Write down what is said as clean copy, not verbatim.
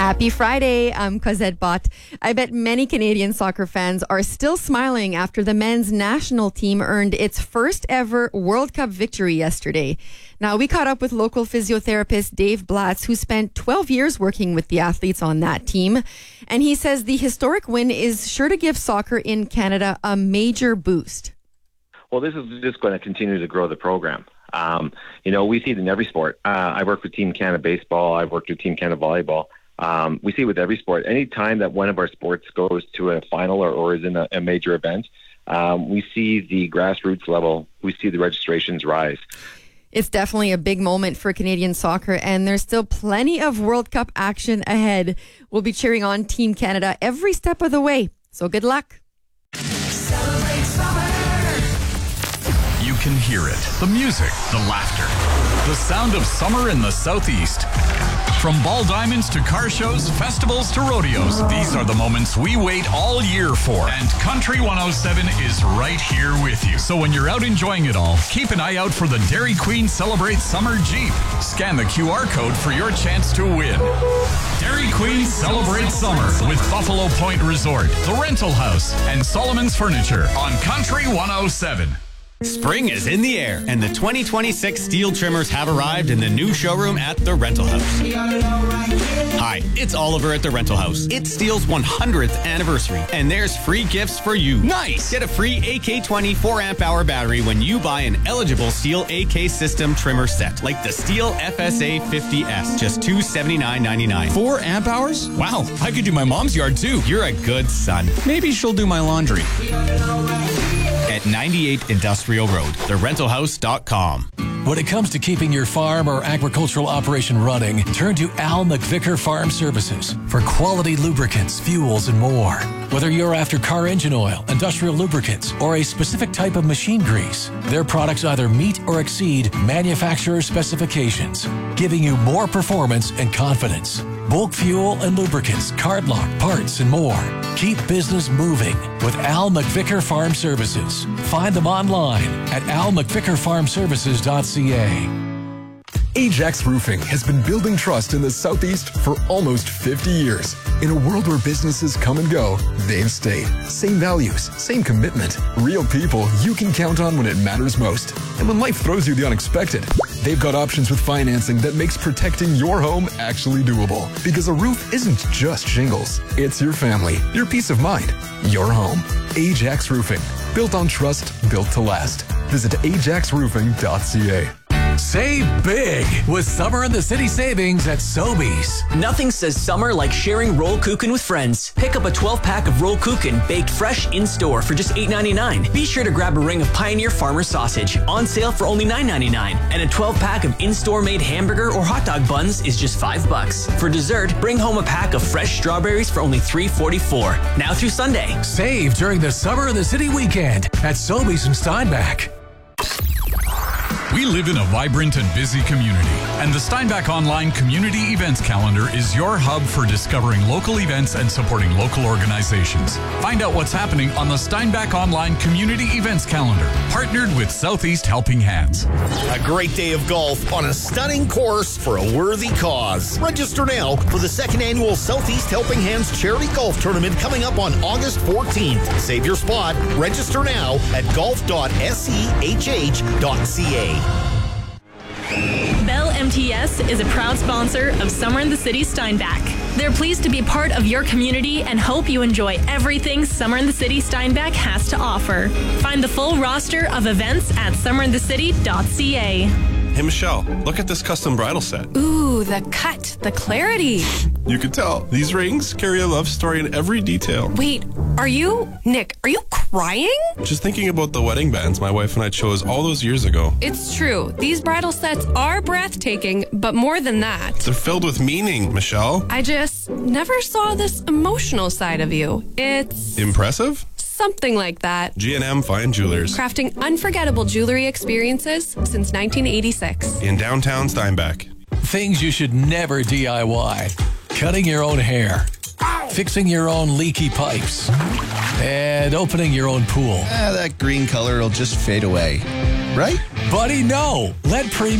Happy Friday. I'm Cosette Bott. I bet many Canadian soccer fans are still smiling after the men's national team earned its first ever World Cup victory yesterday. Now, we caught up with local physiotherapist Dave Blatz, who spent 12 years working with the athletes on that team. And he says the historic win is sure to give soccer in Canada a major boost. Well, this is just going to continue to grow the program. We see it in every sport. I work with Team Canada Baseball. I've worked with Team Canada Volleyball. We see it with every sport. Any time that one of our sports goes to a final or is in a major event, we see the grassroots level, we see the registrations rise. It's definitely a big moment for Canadian soccer, and there's still plenty of World Cup action ahead. We'll be cheering on Team Canada every step of the way. So good luck. Celebrate summer. You can hear it. The music, the laughter, the sound of summer in the Southeast. From ball diamonds to car shows, festivals to rodeos, these are the moments we wait all year for. And Country 107 is right here with you. So when you're out enjoying it all, keep an eye out for the Dairy Queen Celebrate Summer Jeep. Scan the QR code for your chance to win. Dairy Queen Celebrate Summer with Buffalo Point Resort, The Rental House, and Solomon's Furniture on Country 107. Spring is in the air, and the 2026 steel trimmers have arrived in the new showroom at The Rental House. Hi, it's Oliver at The Rental House. It's Steel's 100th anniversary, and there's free gifts for you. Nice! Get a free AK20 4-amp-hour battery when you buy an eligible Steel AK system trimmer set, like the Steel FSA 50S, just $279.99. 4 amp hours? Wow, I could do my mom's yard too. You're a good son. Maybe she'll do my laundry. At 98 Industrial Road, therentalhouse.com. When it comes to keeping your farm or agricultural operation running, turn to Al McVicker Farm Services for quality lubricants, fuels, and more. Whether you're after car engine oil, industrial lubricants, or a specific type of machine grease, their products either meet or exceed manufacturer specifications, giving you more performance and confidence. Bulk fuel and lubricants, card lock, parts, and more. Keep business moving with Al McVicker Farm Services. Find them online at almcvickerfarmservices.ca. Ajax Roofing has been building trust in the Southeast for almost 50 years. In a world where businesses come and go, they've stayed. Same values, same commitment. Real people you can count on when it matters most. And when life throws you the unexpected, they've got options with financing that makes protecting your home actually doable. Because a roof isn't just shingles. It's your family, your peace of mind, your home. Ajax Roofing. Built on trust, built to last. Visit ajaxroofing.ca. Save big with Summer in the City savings at Sobeys. Nothing says summer like sharing roll kuchen with friends. Pick up a 12-pack of roll kuchen baked fresh in-store for just $8.99. Be sure to grab a ring of Pioneer Farmer sausage on sale for only $9.99. And a 12-pack of in-store made hamburger or hot dog buns is just $5. For dessert, bring home a pack of fresh strawberries for only $3.44. Now through Sunday. Save during the Summer in the City weekend at Sobeys in Steinbach. We live in a vibrant and busy community, and the Steinbach Online Community Events Calendar is your hub for discovering local events and supporting local organizations. Find out what's happening on the Steinbach Online Community Events Calendar, partnered with Southeast Helping Hands. A great day of golf on a stunning course for a worthy cause. Register now for the second annual Southeast Helping Hands Charity Golf Tournament coming up on August 14th. Save your spot. Register now at golf.sehh.ca. Bell MTS is a proud sponsor of Summer in the City Steinbach. They're pleased to be part of your community and hope you enjoy everything Summer in the City Steinbach has to offer. Find the full roster of events at summerinthecity.ca. Hey, Michelle, look at this custom bridal set. Ooh, the cut, the clarity. You can tell. These rings carry a love story in every detail. Wait, Nick, are you crying? Just thinking about the wedding bands my wife and I chose all those years ago. It's true. These bridal sets are breathtaking, but more than that. They're filled with meaning, Michelle. I just never saw this emotional side of you. It's... impressive? Something like that. G&M Fine Jewelers. Crafting unforgettable jewelry experiences since 1986. In downtown Steinbach. Things you should never DIY. Cutting your own hair. Fixing your own leaky pipes. And opening your own pool. That green color will just fade away. Right? Buddy, no. Let Premium